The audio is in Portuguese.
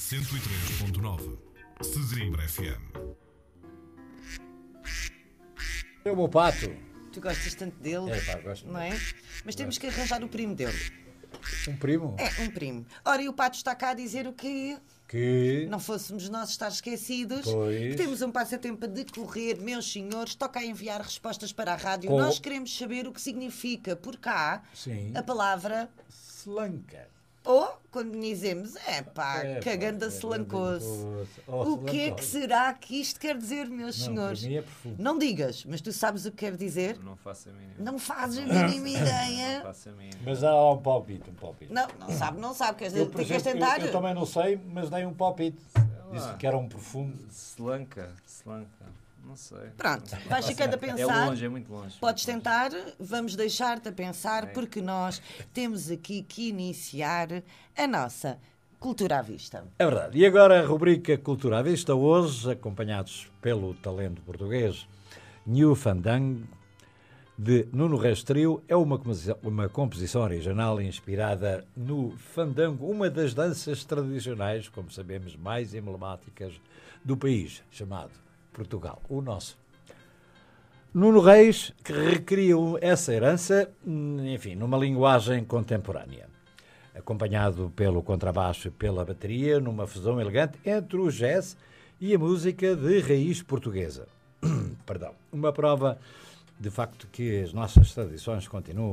103.9 Sesimbra FM. É o meu pato. Tu gostas tanto dele, É, pá, gosto não é? Mas temos que arranjar o primo dele. Um primo É, um primo. Ora, e o Pato está cá a dizer o quê? que... Não fôssemos nós estar esquecidos. Pois. Que temos um passatempo a decorrer, meus senhores. Toca a enviar respostas para a rádio. Com- Nós queremos saber o que significa por cá Sim. a palavra Slanca. ou, quando dizemos, pá, É, pá, cagando a é selancoso. Oh, O que é que será que isto quer dizer, meus Não, senhores? para mim é profundo. Não digas, mas tu sabes o que quer dizer? Não faço a mínima. Não fazes a mínima ideia. Não faço a mínima. Mas há um palpite, Não sabe. Eu, por Queres exemplo, tentar? eu também não sei, mas dei um palpite. Disse que era um profundo. Slanca. Não sei. Pronto, vais ficando a É pensar. longe, é muito longe. Podes tentar, vamos deixar-te a pensar, É. porque nós temos aqui que iniciar a nossa cultura à vista. É verdade. E agora a rubrica Cultura à Vista, hoje, acompanhados pelo talento português New Fandango, de Nuno Reis Trio, é uma composição original inspirada no fandango, uma das danças tradicionais, como sabemos, mais emblemáticas do país, chamado Portugal, o nosso. Nuno Reis, que recria essa herança, enfim, numa linguagem contemporânea, acompanhado pelo contrabaixo e pela bateria, numa fusão elegante entre o jazz e a música de raiz portuguesa. Perdão. Uma prova, de facto, que as nossas tradições continuam